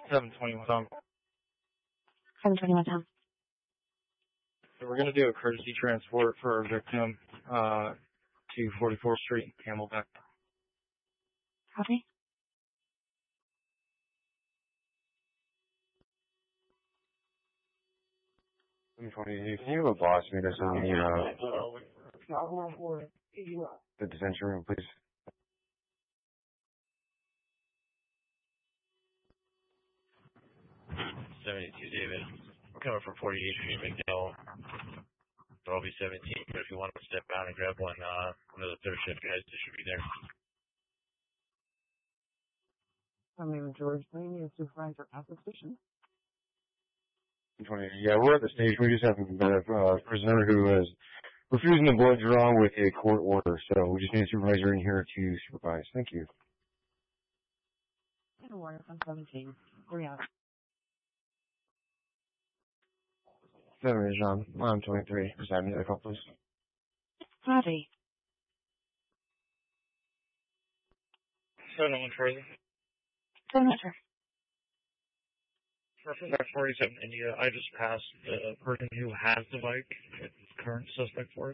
721 Tom. 721 Tom. So we're going to do a courtesy transport for our victim to 44th Street, Camelback. Copy. Can you have a boss meet us on the detention room, please? 72, David. We're coming from 48th Street, McNeil. So I'll be 17, but if you want to step out and grab one of the third shift guys, they should be there. My name is George Laney, a supervisor at the station. 20. Yeah, we're at the station. We just have a prisoner who is refusing the blood draw with a court order, so we just need a supervisor in here to supervise. Thank you. And Warner from 17. We're out. 7 John. I'm 23. Just have me the call, please. Copy. 701 Charlie. 7 sir. Perfect. 47 India. I just passed the person who has the bike, current suspect for it.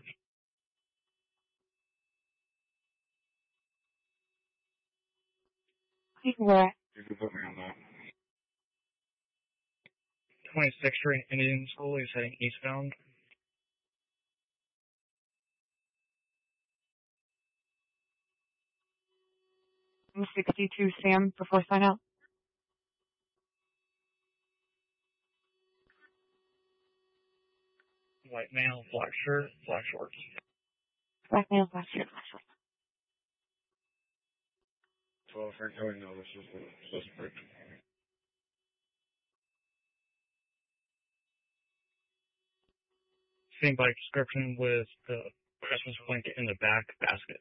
Where? You can put me on that. 26th Street Indian School. He's heading eastbound. I'm 62 Sam before sign out. White male, black shirt, black shorts. Black male, black shirt, black shorts. 12 for going, no, this is the suspect. Same bike description with the Christmas blanket in the back basket.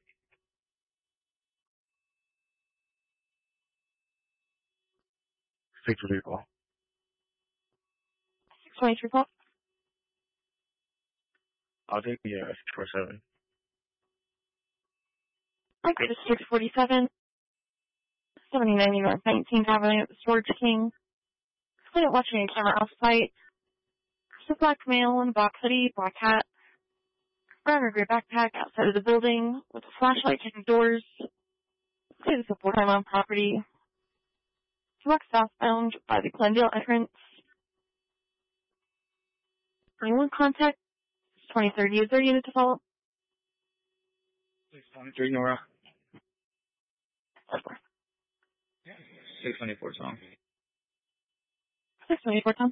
Speak for vehicle. 623 call. I'll take the 647. Okay, this is 647. 7090 North 19th Avenue at the Storage King. Clear watching a camera off site. Just a black male in a box hoodie, black hat. Brown or gray backpack outside of the building with a flashlight checking doors. Clear the support time on property. Walk southbound by the Glendale entrance. Anyone contact 2030. Is there a unit to follow? 623 Nora. 4. 624 Tom. 624 Tom.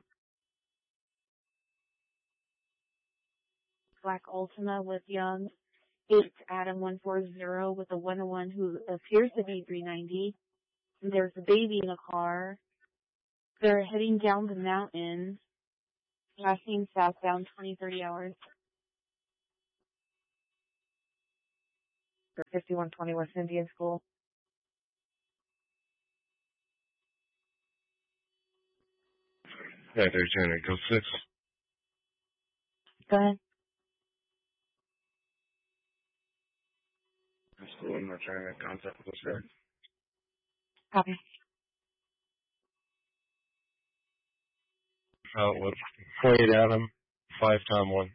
Black Ultima with Young. 8 Adam 140 with a 101 who appears to be 390. There's a baby in the car. They're heading down the mountain, passing southbound 2030 hours. For 5120 West Indian School. Yeah, 13, go 6. Go ahead. School, I'm not trying to make contact with this guy. Copy. Outlook. 28 Adam, 5 Tom 1.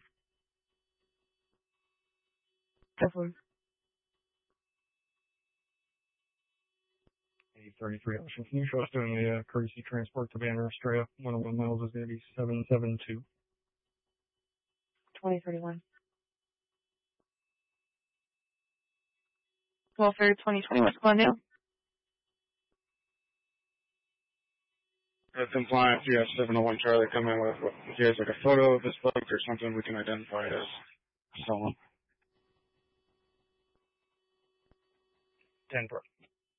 Go for it. 833 Ocean. Can you show us doing the courtesy transport to Banner Estrella? 101 miles is going to be 772. 2031. 12/3, 2020 West Glendale. Compliance, yes, 701 Charlie, come in with, if he has like a photo of this bike or something, we can identify it as stolen. 10 per.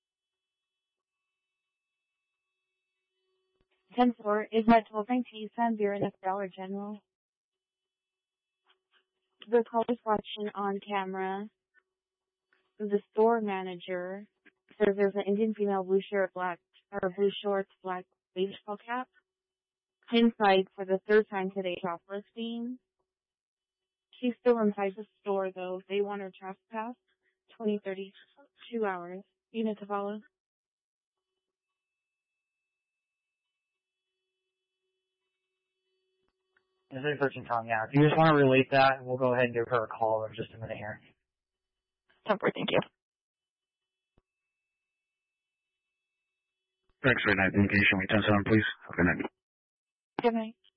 10-4 is at 1219 San Buren at Dollar General. The call is watching on camera. The store manager says there's an Indian female, blue shirt, black, or blue shorts, black baseball cap. Inside for the third time today, shoplifting. She's still inside the store though. They want her trespass. 20-32 hours. Unit to follow. It's 13 Tom, yeah. If you just want to relate that, we'll go ahead and give her a call in just a minute here. Temporary, thank you. X-ray 19, can you show me 10-7, please? Good night. Good night.